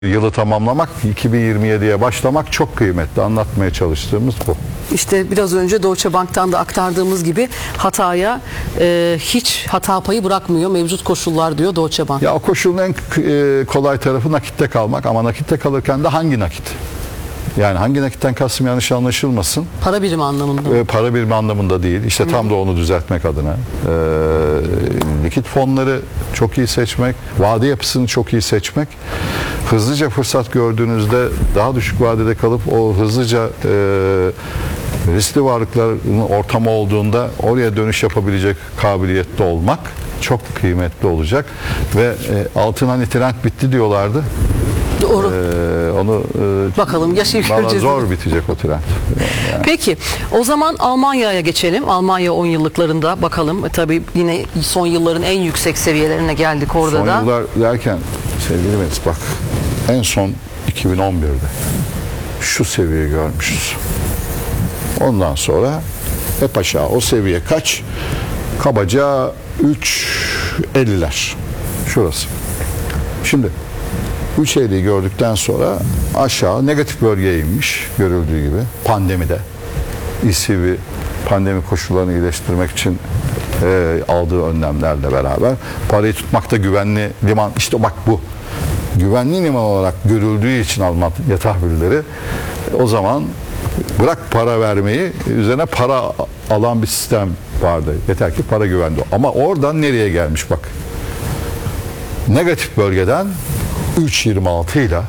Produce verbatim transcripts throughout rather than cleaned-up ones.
Yılı tamamlamak, iki bin yirmi yediye başlamak çok kıymetli. Anlatmaya çalıştığımız bu. İşte biraz önce Deutsche Bank'tan da aktardığımız gibi hataya e, hiç hata payı bırakmıyor mevcut koşullar diyor Deutsche Bank. Ya o koşulun en e, kolay tarafı nakitte kalmak, ama nakitte kalırken de hangi nakit? Yani hangi nakitten kastım yanlış anlaşılmasın. Para birimi anlamında. E, para birimi anlamında değil. İşte tam da onu düzeltmek adına. E, likit fonları çok iyi seçmek, vade yapısını çok iyi seçmek. Hızlıca fırsat gördüğünüzde daha düşük vadede kalıp o hızlıca e, riskli varlıkların ortamı olduğunda oraya dönüş yapabilecek kabiliyette olmak çok kıymetli olacak. Ve e, altın hani trend bitti diyorlardı. Doğru. Ee, onu e, bakalım yaşayıp göreceğiz. Zor bitecek o trend. Yani. Peki o zaman Almanya'ya geçelim. Almanya on yıllıklarında bakalım. E, tabii yine son yılların en yüksek seviyelerine geldik orada son da. Son yıllar derken sevgili Melis, bak en son iki bin on birde şu seviyeyi görmüşüz. Ondan sonra hep aşağı. O seviye kaç? Kabaca üç elliler. Şurası. Şimdi üç elliyi gördükten sonra aşağı negatif bölgeye inmiş, görüldüğü gibi pandemide. E C B pandemi koşullarını iyileştirmek için e, aldığı önlemlerle beraber parayı tutmakta güvenli liman, işte bak bu güvenli liman olarak görüldüğü için Alman tahvilleri o zaman bırak para vermeyi, üzerine para alan bir sistem vardı. Yeter ki para güvende. Ama oradan nereye gelmiş bak. Negatif bölgeden üç yirmi altı ile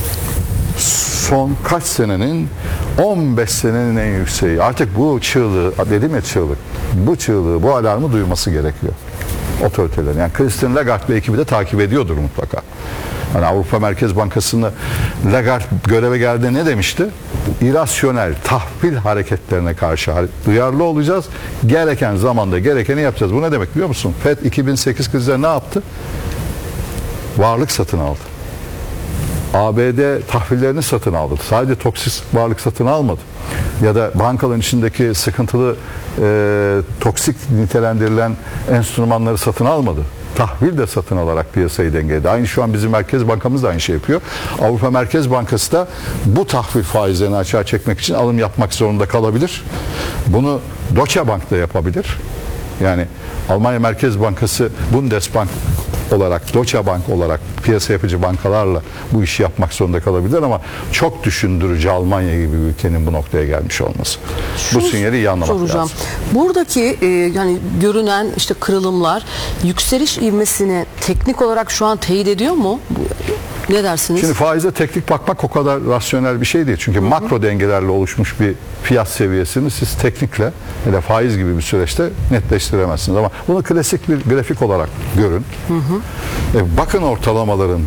son kaç senenin on beş senenin en yükseği. Artık bu çığlığı, dedim ya çığlık, bu çığlığı, bu alarmı duyması gerekiyor otoritelerin. Yani Christine Lagarde ve ekibi de takip ediyordur mutlaka. Yani Avrupa Merkez Bankası'nda Lagarde göreve geldiğinde ne demişti? İrasyonel tahvil hareketlerine karşı duyarlı olacağız. Gereken zamanda gerekeni yapacağız. Bu ne demek biliyor musun? Fed iki bin sekiz krizde ne yaptı? Varlık satın aldı. A B D tahvillerini satın aldı. Sadece toksik varlık satın almadı. Ya da bankaların içindeki sıkıntılı e, toksik nitelendirilen enstrümanları satın almadı. Tahvil de satın alarak piyasayı dengeledi. Aynı şu an bizim Merkez Bankamız da aynı şey yapıyor. Avrupa Merkez Bankası da bu tahvil faizlerini açığa çekmek için alım yapmak zorunda kalabilir. Bunu Deutsche Bank da yapabilir. Yani Almanya Merkez Bankası Bundesbank olarak, Deutsche Bank olarak piyasa yapıcı bankalarla bu işi yapmak zorunda kalabilir, ama çok düşündürücü Almanya gibi bir ülkenin bu noktaya gelmiş olması. Şunu bu sinyali iyi anlamak soracağım. lazım. Buradaki e, yani görünen işte kırılımlar yükseliş ivmesini teknik olarak şu an teyit ediyor mu? Ne dersiniz? Şimdi faize teknik bakmak o kadar rasyonel bir şey değil. Çünkü hı hı. makro dengelerle oluşmuş bir fiyat seviyesini siz teknikle ya da faiz gibi bir süreçte netleştiremezsiniz. Ama bunu klasik bir grafik olarak görün. Hı hı. E, bakın ortalamaların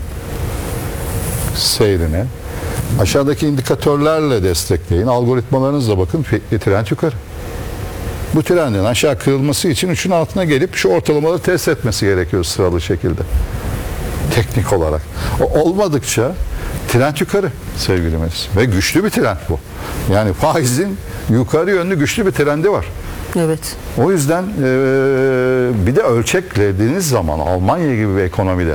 seyrine. Aşağıdaki indikatörlerle destekleyin. Algoritmalarınızla bakın, trend yukarı. Bu trendin aşağı kırılması için üçün altına gelip şu ortalamaları test etmesi gerekiyor sıralı şekilde. Teknik olarak. O olmadıkça trend yukarı sevgili Melis. Ve güçlü bir trend bu. Yani faizin yukarı yönlü güçlü bir trendi var. Evet. O yüzden e, bir de ölçeklediğiniz zaman Almanya gibi bir ekonomide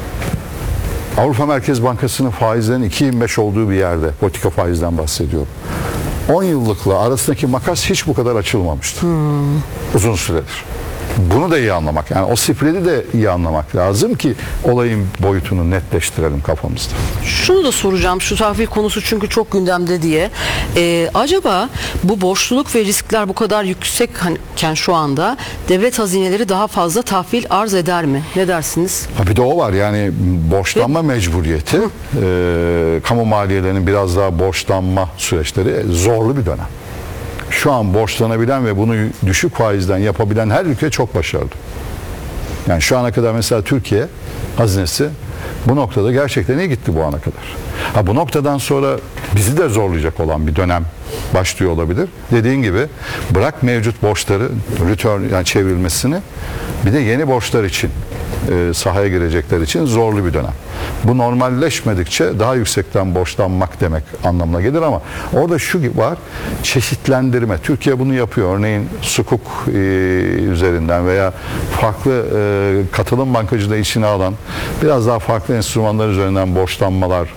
Avrupa Merkez Bankası'nın faizlerin iki virgül yirmi beş olduğu bir yerde, politika faizden bahsediyorum. on yıllıkla arasındaki makas hiç bu kadar açılmamıştı. Hmm. Uzun süredir. Bunu da iyi anlamak, yani o spread'i de iyi anlamak lazım ki olayın boyutunu netleştirelim kafamızda. Şunu da soracağım, şu tahvil konusu çünkü çok gündemde diye. Ee, acaba bu borçluluk ve riskler bu kadar yüksekken şu anda devlet hazineleri daha fazla tahvil arz eder mi? Ne dersiniz? Ha, bir de o var, yani borçlanma mecburiyeti, e, kamu maliyelerinin biraz daha borçlanma süreçleri zorlu bir dönem. Şu an borçlanabilen ve bunu düşük faizden yapabilen her ülke çok başarılı. Yani şu ana kadar mesela Türkiye hazinesi bu noktada gerçekten iyi gitti bu ana kadar. Ha, bu noktadan sonra bizi de zorlayacak olan bir dönem başlıyor olabilir. Dediğin gibi bırak mevcut borçları return, yani çevrilmesini, bir de yeni borçlar için e, sahaya girecekler için zorlu bir dönem. Bu normalleşmedikçe daha yüksekten borçlanmak demek anlamına gelir ama orada şu var, çeşitlendirme. Türkiye bunu yapıyor. Örneğin sukuk e, üzerinden veya farklı e, katılım bankacılığı içine alan biraz daha farklı enstrümanlar üzerinden borçlanmalar